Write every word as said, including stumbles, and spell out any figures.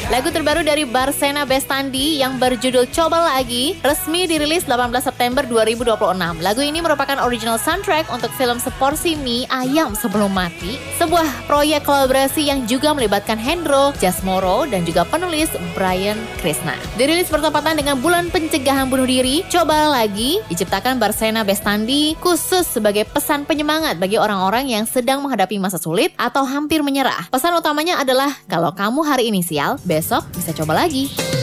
Lagu terbaru dari Barsena Bestandi yang berjudul Coba Lagi resmi dirilis delapan belas September dua ribu dua puluh enam. Lagu ini merupakan original soundtrack untuk film Seporsi Mie Ayam Sebelum Mati, sebuah proyek kolaborasi yang juga melibatkan Hendro, Jasmoro, dan juga penulis Brian Krishna. Dirilis bertepatan dengan bulan pencegahan bunuh diri, Coba Lagi diciptakan Barsena Bestandi khusus sebagai pesan penyemangat bagi orang-orang yang sedang menghadapi masa sulit atau hampir menyerah. Pesan utamanya adalah kalau kamu hari ini sial, besok bisa coba lagi.